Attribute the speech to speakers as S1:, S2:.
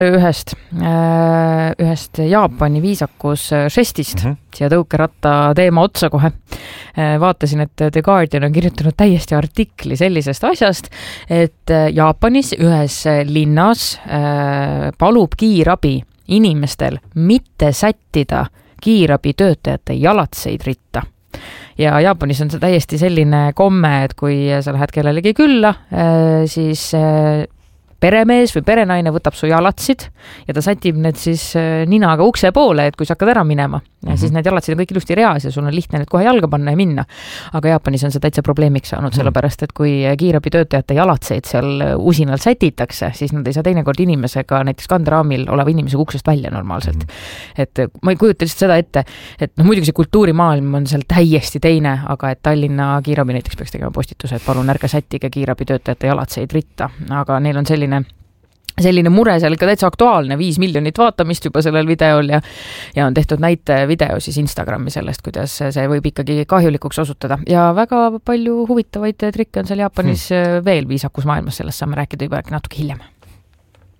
S1: ühest Jaapani viisakus žestist siia tõukeratta teema otsa kohe. Vaatasin, et The Guardian on kirjutanud täiesti artikli sellisest asjast, et Jaapanis ühes linnas palub kiirabi inimestel mitte sättida kiirabi töötajate jalatseid ritta. Ja Jaapanis on see täiesti selline komme, et kui sa lähed kellelegi külla, siis peremees või perenaine võtab su jalatsid ja ta sätib need siis ninaga ukse poole, et kui sa hakkad ära minema. Ja siis need jalatsid on kõik ilusti reas ja sul on lihtne need kohe jalga panna ja minna. Aga Jaapanis on see täitsa probleemiks saanud, sellepärast, et kui kiirabi töötajate jalatseid seal usinalt sätitakse, siis nad ei saa teinekord inimesega, näiteks kanderaamil oleva inimesega uksest välja normaalselt. Et ma ei kujuta lihtsalt seda ette, et muidugi see kultuurimaailm on seal täiesti teine, aga et Tallinna kiirabi näiteks peaks tegema postituse, et palun ärge sättige kiirabi töötajate jalatseid ritta. Aga neil on selline mure seal ikka täitsa aktuaalne, 5 miljonit vaatamist juba sellel videol ja on tehtud näite video siis Instagrami sellest, kuidas see võib ikkagi kahjulikuks osutada. Ja väga palju huvitavaid trikke on seal Jaapanis veel viisakus maailmas, sellest saame rääkida juba natuke hiljem.